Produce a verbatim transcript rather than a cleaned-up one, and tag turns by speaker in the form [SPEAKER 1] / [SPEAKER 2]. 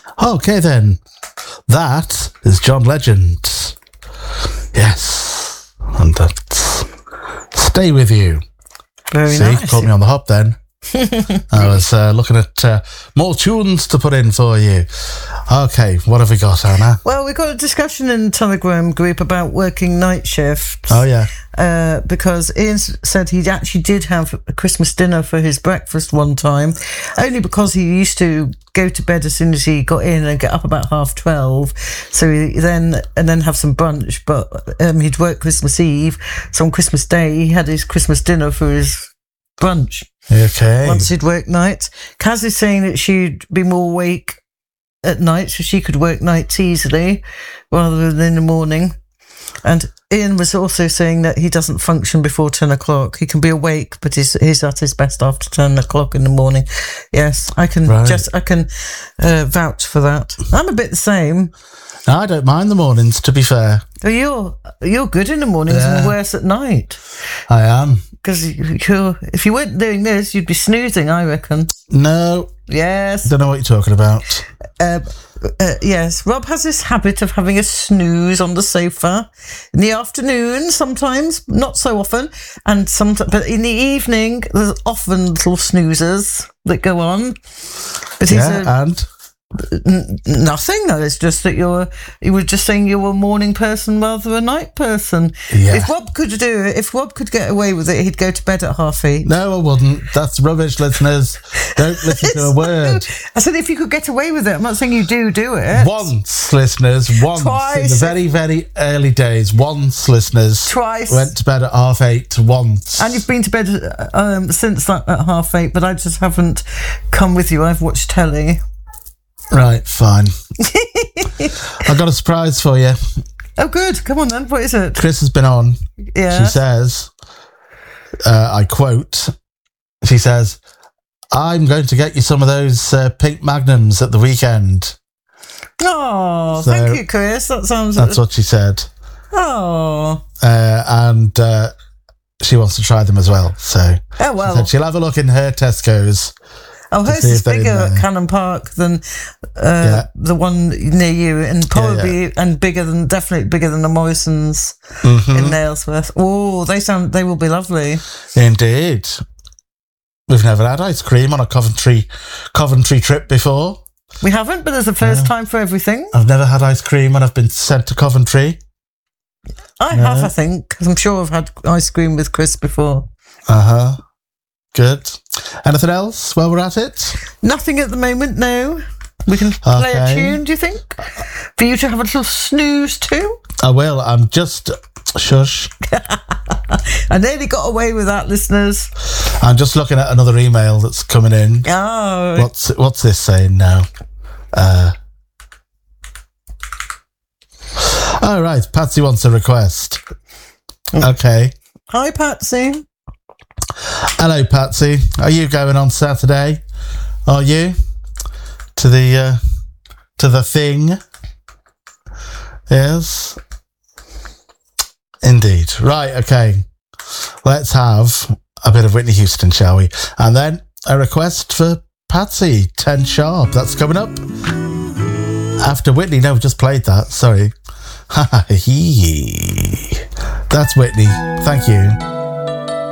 [SPEAKER 1] Okay, then. That is John Legend. Yes. And that's Stay With You.
[SPEAKER 2] Very
[SPEAKER 1] See,
[SPEAKER 2] nice.
[SPEAKER 1] caught me on the hop then. I was uh, looking at uh, more tunes to put in for you. Okay, what have we got, Anna?
[SPEAKER 2] Well, we've got a discussion in the Telegram group about working night shifts.
[SPEAKER 1] Oh, yeah.
[SPEAKER 2] Uh, because Ian said he actually did have a Christmas dinner for his breakfast one time, only because he used to go to bed as soon as he got in and get up about half twelve. So he then and then have some brunch. But um, he'd work Christmas Eve, so on Christmas Day he had his Christmas dinner for his brunch.
[SPEAKER 1] Okay.
[SPEAKER 2] Once he'd work nights. Kaz is saying that she'd be more awake at night, so she could work nights easily rather than in the morning. And Ian was also saying that he doesn't function before ten o'clock. He can be awake, but he's, he's at his best after ten o'clock in the morning. Yes, I can
[SPEAKER 1] Right.
[SPEAKER 2] just I can uh, vouch for that. I'm a bit the same.
[SPEAKER 1] No, I don't mind the mornings, to be fair.
[SPEAKER 2] But you're you're good in the mornings
[SPEAKER 1] Yeah.
[SPEAKER 2] and worse at night.
[SPEAKER 1] I am.
[SPEAKER 2] Because you're if you weren't doing this, you'd be snoozing, I reckon.
[SPEAKER 1] No,
[SPEAKER 2] Yes.
[SPEAKER 1] don't know what you're talking about.
[SPEAKER 2] Uh, uh, yes, Rob has this habit of having a snooze on the sofa in the afternoon. Sometimes, not so often, and sometimes, but in the evening, there's often little snoozers that go on. But he's
[SPEAKER 1] Yeah,
[SPEAKER 2] a,
[SPEAKER 1] and?
[SPEAKER 2] n- nothing. It's just that you're. You were just saying you're a morning person rather than a night person.
[SPEAKER 1] Yeah.
[SPEAKER 2] If Rob could do it, if Rob could get away with it, he'd go to bed at half eight.
[SPEAKER 1] No, I wouldn't. That's rubbish, listeners. Don't listen to a word.
[SPEAKER 2] I said if you could get away with it. I'm not saying you do do it.
[SPEAKER 1] Once, listeners, once.
[SPEAKER 2] Twice.
[SPEAKER 1] In the very, very early days, once, listeners.
[SPEAKER 2] Twice.
[SPEAKER 1] Went to bed at half eight once.
[SPEAKER 2] And you've been to bed um, since that at half eight, but I just haven't come with you. I've watched telly.
[SPEAKER 1] Right, fine. I've got a surprise for you.
[SPEAKER 2] Oh, good. Come on then. What is it?
[SPEAKER 1] Chris has been on.
[SPEAKER 2] Yeah.
[SPEAKER 1] She says, uh, I quote, she says, I'm going to get you some of those uh, pink magnums at the weekend.
[SPEAKER 2] Oh,
[SPEAKER 1] So,
[SPEAKER 2] thank you, Chris. That sounds.
[SPEAKER 1] That's what she said.
[SPEAKER 2] Oh.
[SPEAKER 1] Uh, and uh, she wants to try them as well. So
[SPEAKER 2] Oh
[SPEAKER 1] she
[SPEAKER 2] well.
[SPEAKER 1] said she'll have a look in her Tesco's.
[SPEAKER 2] Oh, hers
[SPEAKER 1] see
[SPEAKER 2] is
[SPEAKER 1] if they're in
[SPEAKER 2] bigger
[SPEAKER 1] there.
[SPEAKER 2] at Cannon Park than uh,
[SPEAKER 1] Yeah.
[SPEAKER 2] the one near you, and probably
[SPEAKER 1] yeah.
[SPEAKER 2] and bigger than definitely bigger than the Morrisons
[SPEAKER 1] Mhm.
[SPEAKER 2] in Nailsworth. Oh, they sound. They will be lovely.
[SPEAKER 1] Indeed. We've never had ice cream on a Coventry Coventry trip before.
[SPEAKER 2] We haven't, but there's a first time for everything.
[SPEAKER 1] I've never had ice cream when I've been sent to Coventry.
[SPEAKER 2] I
[SPEAKER 1] No.
[SPEAKER 2] have, I think, 'cause I'm sure I've had ice cream with Chris before.
[SPEAKER 1] Uh-huh. Good. Anything else while we're at it?
[SPEAKER 2] Nothing at the moment, no. We can play a
[SPEAKER 1] Okay.
[SPEAKER 2] tune, do you think? For you to have a little snooze too?
[SPEAKER 1] I will. I'm just... Shush.
[SPEAKER 2] I nearly got away with that, listeners.
[SPEAKER 1] I'm just looking at another email that's coming in.
[SPEAKER 2] Oh.
[SPEAKER 1] What's what's this saying now? Uh, oh, right. Patsy wants a request. Okay.
[SPEAKER 2] Hi, Patsy.
[SPEAKER 1] Hello, Patsy. Are you going on Saturday? Are you? To the, uh, to the thing? Yes. Indeed. Right, okay. Let's have a bit of Whitney Houston, shall we? And then a request for Patsy, ten sharp. That's coming up. After Whitney. No, we've just played that. Sorry. That's Whitney. Thank you.